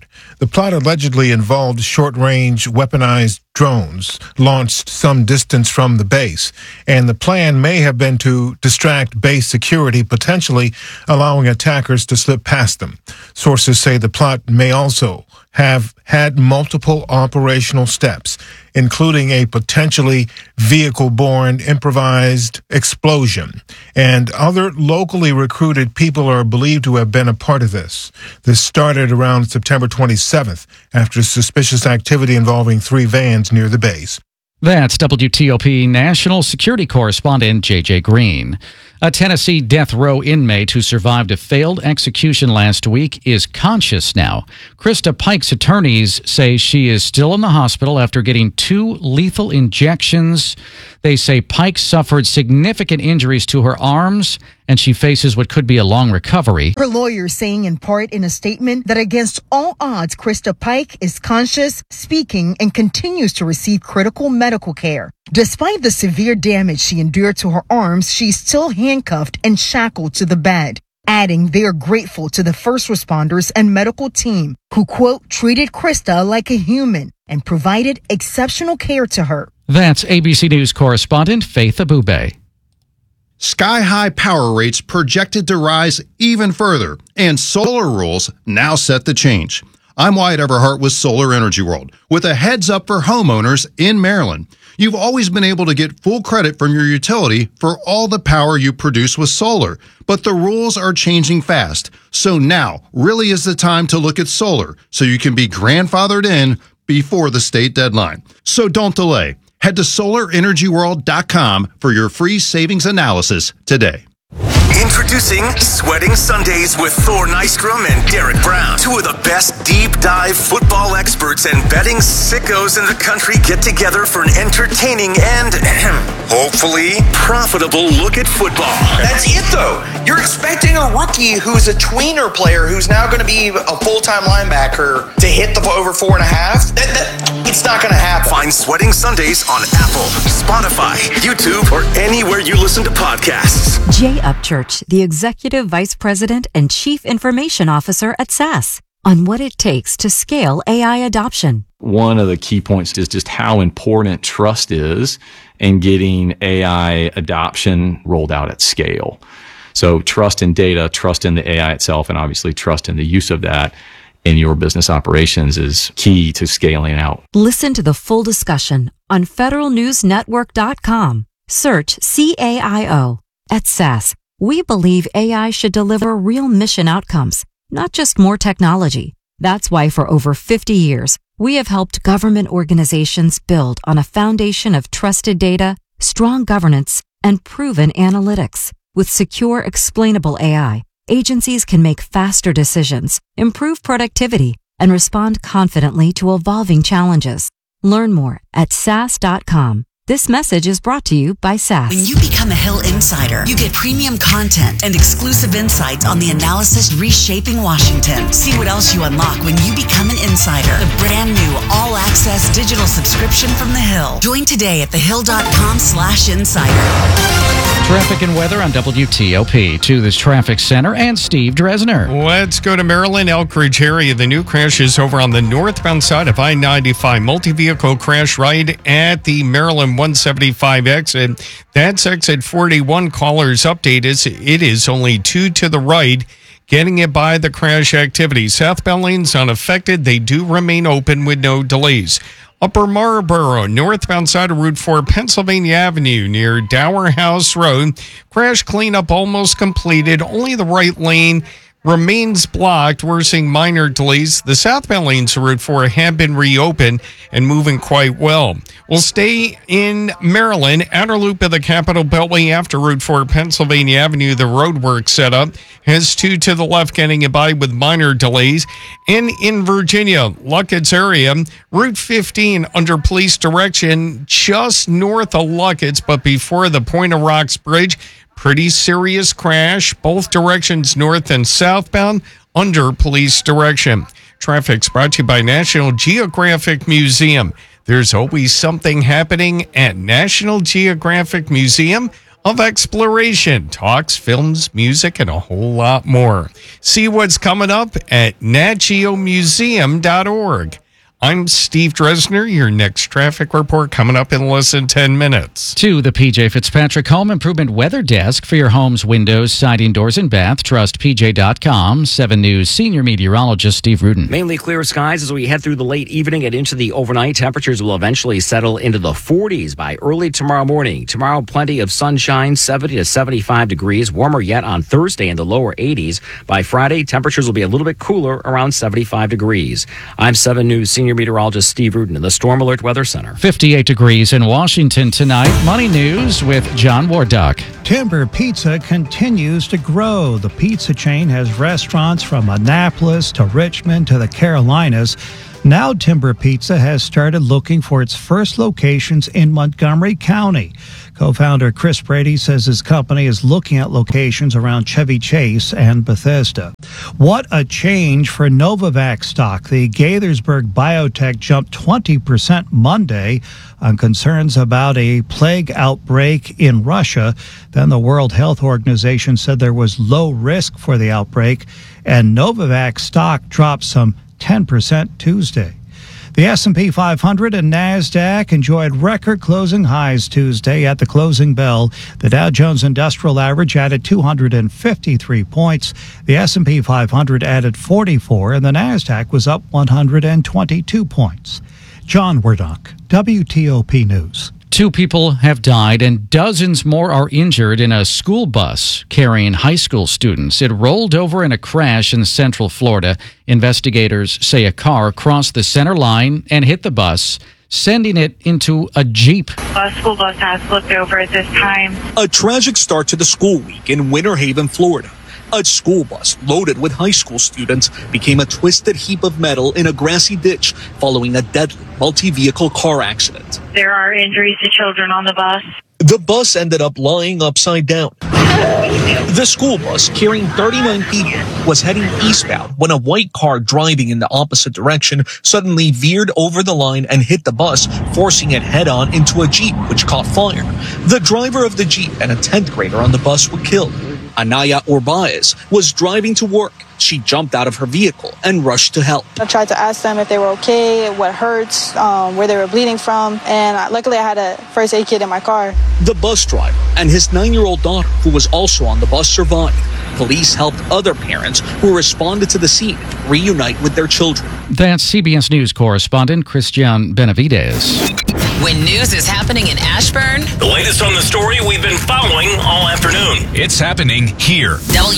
The plot allegedly involved short-range weaponized drones launched some distance from the base, and the plan may have been to distract base security, potentially allowing attackers to slip past them. Sources say the plot may also have had multiple operational steps, including a potentially vehicle-borne improvised explosion. And other locally recruited people are believed to have been a part of this. This started around September 27th after suspicious activity involving 3 vans near the base. That's WTOP National Security Correspondent J.J. Green. A Tennessee death row inmate who survived a failed execution last week is conscious now. Krista Pike's attorneys say she is still in the hospital after getting 2 lethal injections. They say Pike suffered significant injuries to her arms, and she faces what could be a long recovery. Her lawyer saying in part in a statement that against all odds, Krista Pike is conscious, speaking, and continues to receive critical medical care. Despite the severe damage she endured to her arms, she's still handcuffed and shackled to the bed. Adding they are grateful to the first responders and medical team who, quote, treated Krista like a human and provided exceptional care to her. That's ABC News correspondent Faith Abube. Sky-high power rates projected to rise even further, and solar rules now set the change. I'm Wyatt Everhart with Solar Energy World, with a heads up for homeowners in Maryland. You've always been able to get full credit from your utility for all the power you produce with solar, but the rules are changing fast. So now really is the time to look at solar so you can be grandfathered in before the state deadline. So don't delay. Head to solarenergyworld.com for your free savings analysis today. Introducing Sweating Sundays with Thor Nystrom and Derek Brown. 2 of the best deep dive football experts and betting sickos in the country get together for an entertaining and hopefully profitable look at football. That's it though. You're expecting a rookie who's a tweener player who's now going to be a full-time linebacker to hit the over 4.5. It's not going to happen. Find Sweating Sundays on Apple, Spotify, YouTube, or anywhere you listen to podcasts. Jay Upchurch, the Executive Vice President and Chief Information Officer at SAS, on what it takes to scale AI adoption. One of the key points is just how important trust is in getting AI adoption rolled out at scale. So trust in data, trust in the AI itself, and obviously trust in the use of that in your business operations is key to scaling out. Listen to the full discussion on federalnewsnetwork.com. Search CAIO. At SAS, we believe AI should deliver real mission outcomes, not just more technology. That's why for over 50 years, we have helped government organizations build on a foundation of trusted data, strong governance, and proven analytics. With secure, explainable AI, agencies can make faster decisions, improve productivity, and respond confidently to evolving challenges. Learn more at SAS.com. This message is brought to you by SAS. When you become a Hill Insider, you get premium content and exclusive insights on the analysis reshaping Washington. See what else you unlock when you become an insider. The brand new all-access digital subscription from The Hill. Join today at thehill.com/insider. Traffic and weather on WTOP. To this traffic center and Steve Dresner. Let's go to Maryland, Elk Ridge area. The new crash is over on the northbound side of I-95. Multi-vehicle crash right at the Maryland 175 exit. That's exit 41. Caller's update is it is only 2 to the right, getting it by the crash activity. Southbound lanes unaffected. They do remain open with no delays. Upper Marlboro, northbound side of Route 4, Pennsylvania Avenue near Dower House Road. Crash cleanup almost completed. Only the right lane remains blocked. We're seeing minor delays. The southbound lanes of Route 4 have been reopened and moving quite well. We'll stay in Maryland. Outer loop of the Capitol Beltway after Route 4, Pennsylvania Avenue. The roadwork set up has 2 to the left, getting it by with minor delays. And in Virginia, Luckett's area, Route 15 under police direction just north of Luckett's, but before the Point of Rocks Bridge. Pretty serious crash, both directions north and southbound under police direction. Traffic's brought to you by National Geographic Museum. There's always something happening at National Geographic Museum of exploration, talks, films, music, and a whole lot more. See what's coming up at natgeomuseum.org. I'm Steve Dresner. Your next traffic report coming up in less than 10 minutes. To the PJ Fitzpatrick Home Improvement Weather Desk for your home's windows, siding, doors, and bath. Trust PJ.com. 7 News senior meteorologist Steve Rudin. Mainly clear skies as we head through the late evening and into the overnight. Temperatures will eventually settle into the 40s by early tomorrow morning. Tomorrow, plenty of sunshine, 70 to 75 degrees. Warmer yet on Thursday in the lower 80s. By Friday, temperatures will be a little bit cooler, around 75 degrees. I'm 7 News senior meteorologist Steve Rudin in the Storm Alert Weather Center. 58 degrees in Washington tonight. Money News with John Wardock. Timber Pizza continues to grow. The pizza chain has restaurants from Annapolis to Richmond to the Carolinas. Now Timber Pizza has started looking for its first locations in Montgomery County. Co-founder Chris Brady says his company is looking at locations around Chevy Chase and Bethesda. What a change for Novavax stock. The Gaithersburg biotech jumped 20% Monday on concerns about a plague outbreak in Russia. Then the World Health Organization said there was low risk for the outbreak, and Novavax stock dropped some 10% Tuesday. The S&P 500 and NASDAQ enjoyed record closing highs Tuesday at the closing bell. The Dow Jones Industrial Average added 253 points. The S&P 500 added 44, and the NASDAQ was up 122 points. John Wardock, WTOP News. 2 people have died and dozens more are injured in a school bus carrying high school students. It rolled over in a crash in Central Florida. Investigators say a car crossed the center line and hit the bus, sending it into a Jeep. A school bus has flipped over at this time. A tragic start to the school week in Winter Haven, Florida. A school bus loaded with high school students became a twisted heap of metal in a grassy ditch following a deadly multi-vehicle car accident. There are injuries to children on the bus. The bus ended up lying upside down. The school bus, carrying 39 people, was heading eastbound when a white car driving in the opposite direction suddenly veered over the line and hit the bus, forcing it head-on into a Jeep, which caught fire. The driver of the Jeep and a 10th grader on the bus were killed. Anaya Orbaez was driving to work. She jumped out of her vehicle and rushed to help. I tried to ask them if they were okay, what hurts, where they were bleeding from, and luckily I had a first aid kit in my car. The bus driver and his 9-year-old daughter, who was also on the bus, survived. Police helped other parents who responded to the scene reunite with their children. That's CBS News correspondent Christian Benavides. When news is happening in Ashburn, The latest on the story we've been following all afternoon. It's happening here.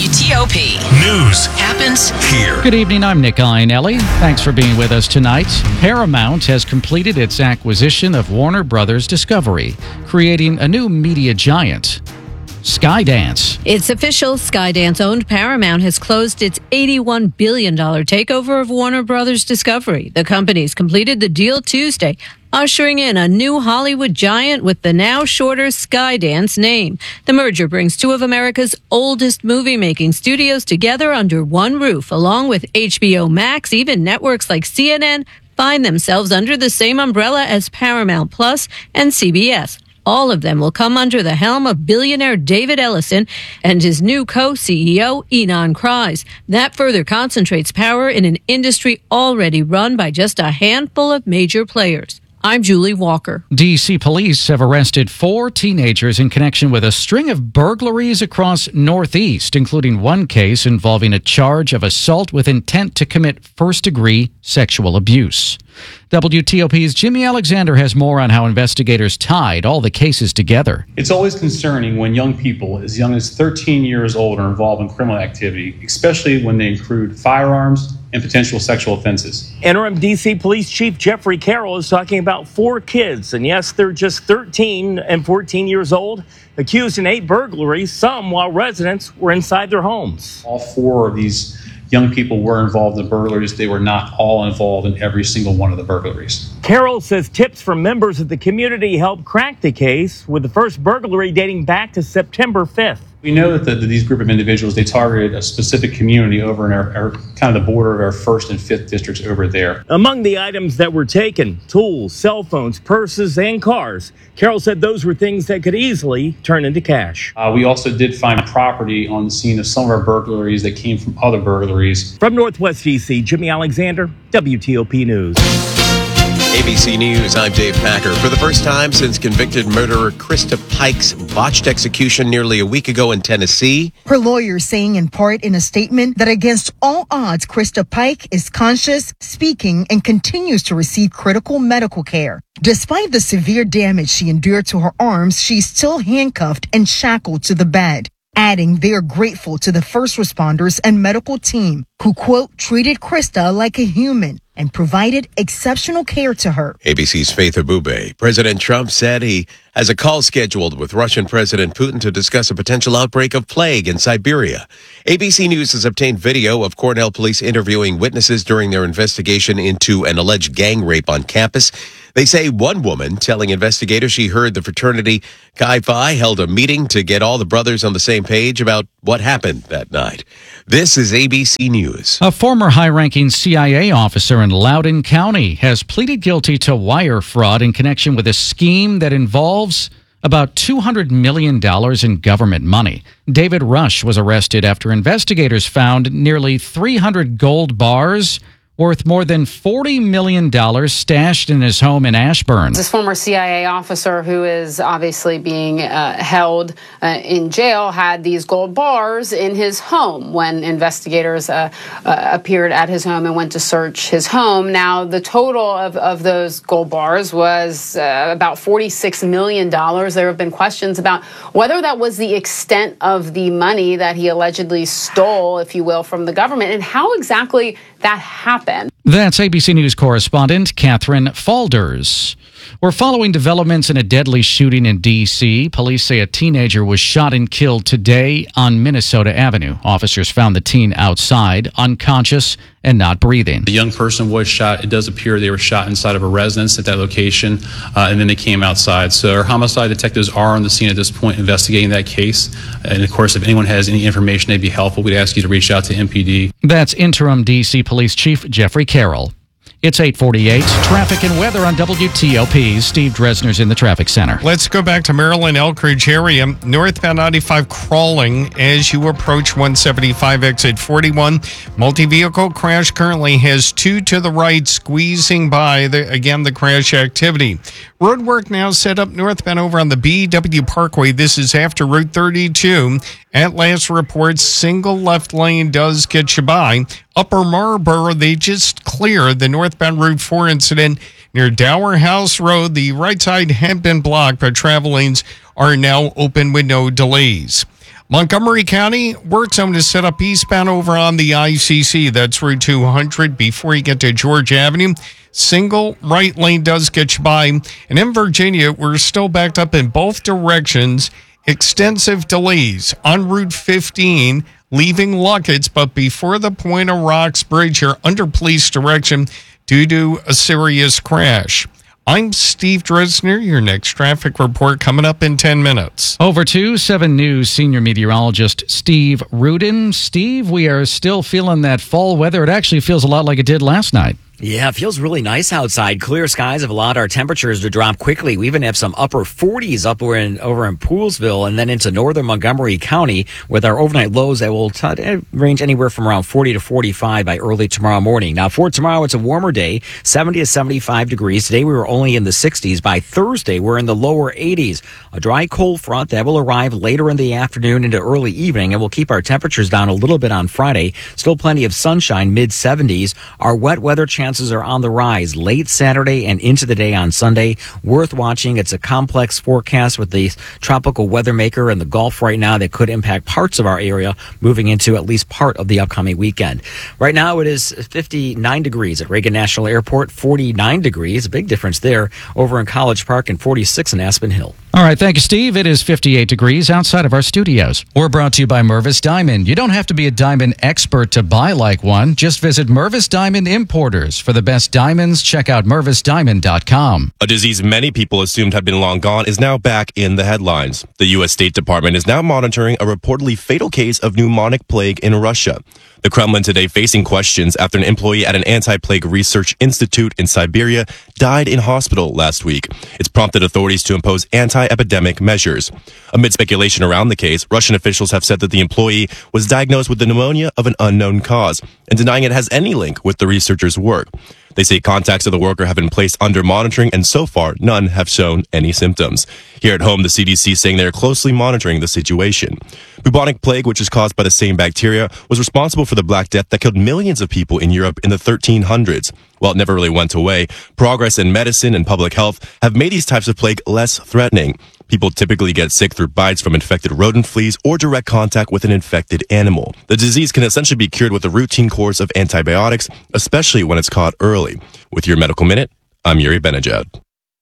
WTOP News happens here. Good evening, I'm Nick Iannelli. Thanks for being with us tonight. Paramount has completed its acquisition of Warner Brothers Discovery, creating a new media giant. Skydance. It's official. Skydance-owned Paramount has closed its $81 billion takeover of Warner Brothers Discovery. The company's completed the deal Tuesday, ushering in a new Hollywood giant with the now shorter Skydance name. The merger brings 2 of America's oldest movie-making studios together under one roof, along with HBO Max. Even networks like CNN find themselves under the same umbrella as Paramount Plus and CBS. All of them will come under the helm of billionaire David Ellison and his new co-CEO, Ynon Kreiz. That further concentrates power in an industry already run by just a handful of major players. I'm Julie Walker. D.C. police have arrested 4 teenagers in connection with a string of burglaries across Northeast, including one case involving a charge of assault with intent to commit first-degree sexual abuse. WTOP's Jimmy Alexander has more on how investigators tied all the cases together. It's always concerning when young people as young as 13 years old are involved in criminal activity, especially when they include firearms and potential sexual offenses. Interim D.C. Police Chief Jeffrey Carroll is talking about 4 kids, and yes, they're just 13 and 14 years old, accused in 8 burglaries, some while residents were inside their homes. All 4 of these young people were involved in burglaries. They were not all involved in every single one of the burglaries. Carroll says tips from members of the community helped crack the case, with the first burglary dating back to September 5th. We know that these group of individuals, they targeted a specific community over in our kind of the border of our 1st and 5th districts over there. Among the items that were taken, tools, cell phones, purses, and cars. Carroll said those were things that could easily turn into cash. We also did find property on the scene of some of our burglaries that came from other burglaries. From Northwest DC, Jimmy Alexander, WTOP News. ABC News, I'm Dave Packer. For the first time since convicted murderer Krista Pike's botched execution nearly a week ago in Tennessee. Her lawyer saying in part in a statement that against all odds, Krista Pike is conscious, speaking, and continues to receive critical medical care. Despite the severe damage she endured to her arms, she's still handcuffed and shackled to the bed. Adding they are grateful to the first responders and medical team who, quote, treated Krista like a human and provided exceptional care to her. ABC's Faith Abube. President Trump said he has a call scheduled with Russian President Putin to discuss a potential outbreak of plague in Siberia. ABC News has obtained video of Cornell police interviewing witnesses during their investigation into an alleged gang rape on campus. They say one woman telling investigators she heard the fraternity Chi Phi held a meeting to get all the brothers on the same page about what happened that night. This is ABC News. A former high-ranking CIA officer in Loudoun County has pleaded guilty to wire fraud in connection with a scheme that involves about $200 million in government money. David Rush was arrested after investigators found nearly 300 gold bars worth more than $40 million stashed in his home in Ashburn. This former CIA officer, who is obviously being held in jail, had these gold bars in his home when investigators appeared at his home and went to search his home. Now, the total of those gold bars was about $46 million. There have been questions about whether that was the extent of the money that he allegedly stole, if you will, from the government, and how exactly that happened. That's ABC News correspondent Catherine Falders. We're following developments in a deadly shooting in D.C. Police say a teenager was shot and killed today on Minnesota Avenue. Officers found the teen outside, unconscious and not breathing. The young person was shot. It does appear they were shot inside of a residence at that location, and then they came outside. So our homicide detectives are on the scene at this point investigating that case. And of course, if anyone has any information that'd be helpful, we'd ask you to reach out to MPD. That's interim D.C. Police Chief Jeffrey Carroll. It's 8:48. Traffic and weather on WTOP. Steve Dresner's in the traffic center. Let's go back to Maryland, Elkridge area. Northbound 95 crawling as you approach 175 exit 41. Multi-vehicle crash currently has 2 to the right squeezing by, the crash activity. Roadwork now set up northbound over on the BW Parkway. This is after Route 32. At last reports, single left lane does get you by. Upper Marlboro, they just cleared the northbound Route 4 incident near Dower House Road. The right side had been blocked, but travel lanes are now open with no delays. Montgomery County work zone is set up eastbound over on the ICC. That's Route 200 before you get to George Avenue. Single right lane does get you by. And in Virginia, we're still backed up in both directions. Extensive delays on Route 15 leaving Luckett's, but before the Point of Rocks Bridge, you're under police direction due to a serious crash. I'm Steve Dresner. Your next traffic report coming up in 10 minutes. Over to 7 News senior meteorologist Steve Rudin. Steve, we are still feeling that fall weather. It actually feels a lot like it did last night. Yeah, it feels really nice outside. Clear skies have allowed our temperatures to drop quickly. We even have some upper 40s over in Poolesville and then into northern Montgomery County with our overnight lows that will range anywhere from around 40 to 45 by early tomorrow morning. Now, for tomorrow, it's a warmer day, 70 to 75 degrees. Today, we were only in the 60s. By Thursday, we're in the lower 80s. A dry cold front that will arrive later in the afternoon into early evening and will keep our temperatures down a little bit on Friday. Still plenty of sunshine, mid-70s. Our wet weather chances are on the rise late Saturday and into the day on Sunday. Worth watching. It's a complex forecast with the tropical weather maker in the Gulf right now that could impact parts of our area moving into at least part of the upcoming weekend. Right now it is 59 degrees at Reagan National Airport, 49 degrees, a big difference there over in College Park, and 46 in Aspen Hill. All right, thank you, Steve. It is 58 degrees outside of our studios. We're brought to you by Mervis Diamond. You don't have to be a diamond expert to buy like one. Just visit Mervis Diamond Importers. For the best diamonds, check out MervisDiamond.com. A disease many people assumed had been long gone is now back in the headlines. The U.S. State Department is now monitoring a reportedly fatal case of pneumonic plague in Russia. The Kremlin today facing questions after an employee at an anti-plague research institute in Siberia died in hospital last week. It's prompted authorities to impose anti-epidemic measures. Amid speculation around the case, Russian officials have said that the employee was diagnosed with the pneumonia of an unknown cause and denying it has any link with the researcher's work. They say contacts of the worker have been placed under monitoring, and so far, none have shown any symptoms. Here at home, the CDC saying they are closely monitoring the situation. Bubonic plague, which is caused by the same bacteria, was responsible for the Black Death that killed millions of people in Europe in the 1300s. While it never really went away, progress in medicine and public health have made these types of plague less threatening. People typically get sick through bites from infected rodent fleas or direct contact with an infected animal. The disease can essentially be cured with a routine course of antibiotics, especially when it's caught early. With your Medical Minute, I'm Yuri Benajad.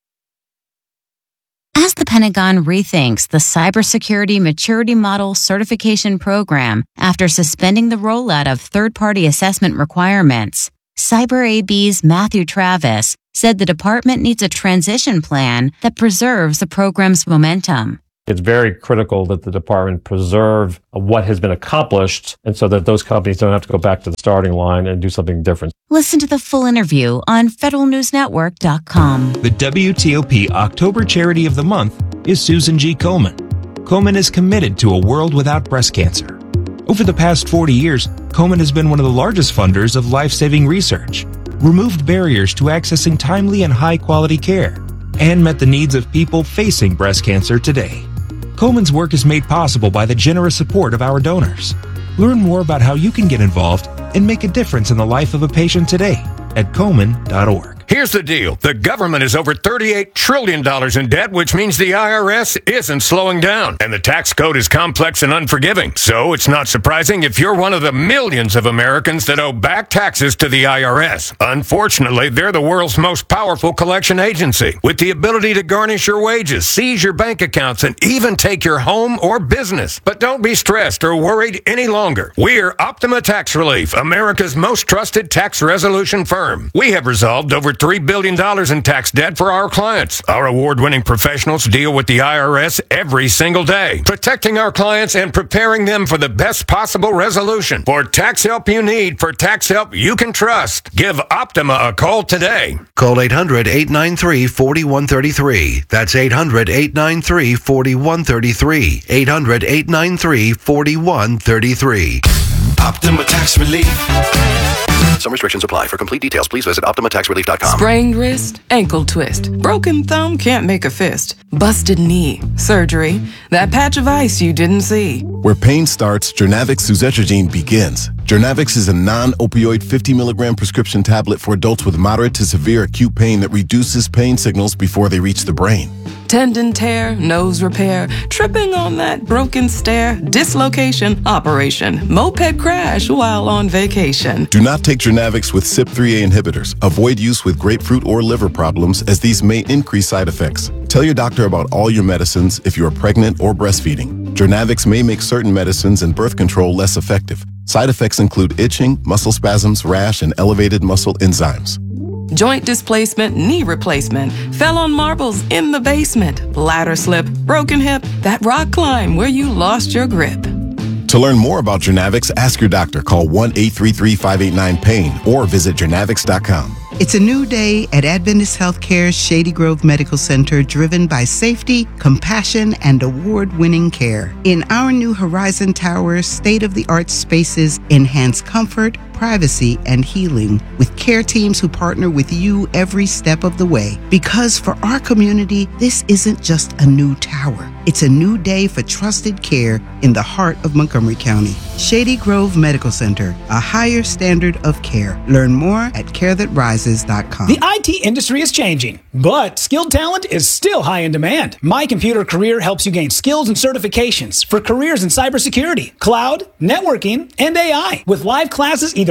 As the Pentagon rethinks the Cybersecurity Maturity Model Certification Program after suspending the rollout of third-party assessment requirements, CyberAB's Matthew Travis said the department needs a transition plan that preserves the program's momentum. It's very critical that the department preserve what has been accomplished, and so that those companies don't have to go back to the starting line and do something different. Listen to the full interview on federalnewsnetwork.com. The WTOP October Charity of the Month is Susan G. Komen. Komen is committed to a world without breast cancer. Over the past 40 years, Komen has been one of the largest funders of life-saving research, removed barriers to accessing timely and high-quality care, and met the needs of people facing breast cancer today. Komen's work is made possible by the generous support of our donors. Learn more about how you can get involved and make a difference in the life of a patient today at Komen.org. Here's the deal. The government is over $38 trillion in debt, which means the IRS isn't slowing down. And the tax code is complex and unforgiving. So it's not surprising if you're one of the millions of Americans that owe back taxes to the IRS. Unfortunately, they're the world's most powerful collection agency, with the ability to garnish your wages, seize your bank accounts, and even take your home or business. But don't be stressed or worried any longer. We're Optima Tax Relief, America's most trusted tax resolution firm. We have resolved over $3 billion in tax debt for our clients. Our award-winning professionals deal with the IRS every single day, protecting our clients and preparing them for the best possible resolution. For tax help you need, for tax help you can trust, give Optima a call today. Call 800-893-4133. That's 800-893-4133. 800-893-4133. Optima Tax Relief. Some restrictions apply. For complete details, please visit OptimaTaxRelief.com. Sprained wrist, ankle twist, broken thumb, can't make a fist, busted knee, surgery, that patch of ice you didn't see. Where pain starts, Jernavix suzetrigine begins. Jernavix is a non-opioid 50-milligram prescription tablet for adults with moderate to severe acute pain that reduces pain signals before they reach the brain. Tendon tear, nose repair, tripping on that broken stair, dislocation, operation, moped crash while on vacation. Do not take Jernavix with CYP3A inhibitors. Avoid use with grapefruit or liver problems, as these may increase side effects. Tell your doctor about all your medicines if you are pregnant or breastfeeding. Jernavix may make certain medicines and birth control less effective. Side effects include itching, muscle spasms, rash, and elevated muscle enzymes. Joint displacement, knee replacement, fell on marbles in the basement, bladder slip, broken hip, that rock climb where you lost your grip. To learn more about Jernavix, ask your doctor. Call 1-833-589-PAIN or visit Jernavix.com. It's a new day at Adventist Healthcare's Shady Grove Medical Center, driven by safety, compassion, and award-winning care. In our new Horizon Tower, state-of-the-art spaces enhance comfort, privacy, and healing with care teams who partner with you every step of the way. Because for our community, this isn't just a new tower. It's a new day for trusted care in the heart of Montgomery County. Shady Grove Medical Center, a higher standard of care. Learn more at carethatrises.com. The IT industry is changing, but skilled talent is still high in demand. My Computer Career helps you gain skills and certifications for careers in cybersecurity, cloud, networking, and AI. With live classes either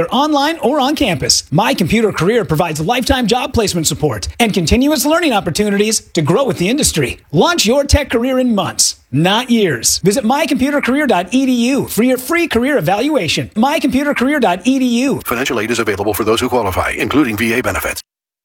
whether online or on campus. My Computer Career provides lifetime job placement support and continuous learning opportunities to grow with the industry. Launch your tech career in months, not years. Visit mycomputercareer.edu for your free career evaluation. mycomputercareer.edu. Financial aid is available for those who qualify, including VA benefits.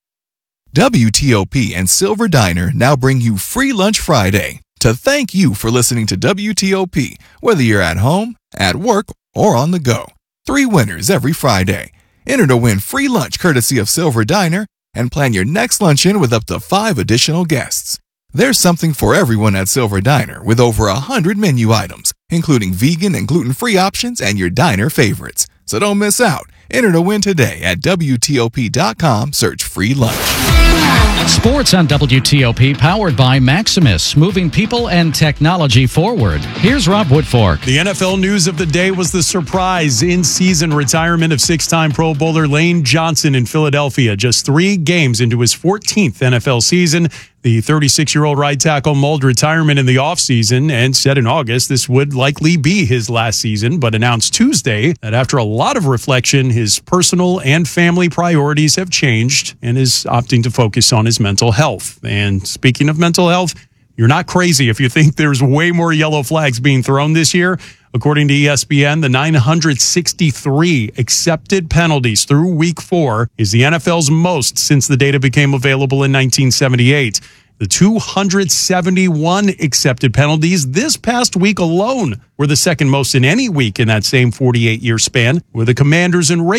WTOP and Silver Diner now bring you Free Lunch Friday to thank you for listening to WTOP, whether you're at home, at work, or on the go. 3 winners every Friday. Enter to win free lunch courtesy of Silver Diner and plan your next luncheon with up to 5 additional guests. There's something for everyone at Silver Diner with over 100 menu items, including vegan and gluten-free options and your diner favorites. So don't miss out. Enter to win today at WTOP.com. Search free lunch. Sports on WTOP, powered by Maximus, moving people and technology forward. Here's Rob Woodfork. The NFL news of the day was the surprise in-season retirement of 6-time Pro Bowler Lane Johnson in Philadelphia. Just 3 games into his 14th NFL season, the 36-year-old right tackle mulled retirement in the offseason and said in August this would likely be his last season, but announced Tuesday that after a lot of reflection, his personal and family priorities have changed and is opting to focus on his mental health. And speaking of mental health, you're not crazy if you think there's way more yellow flags being thrown this year. According to ESPN, the 963 accepted penalties through Week 4 is the NFL's most since the data became available in 1978. The 271 accepted penalties this past week alone were the second most in any week in that same 48-year span, with the Commanders and Raiders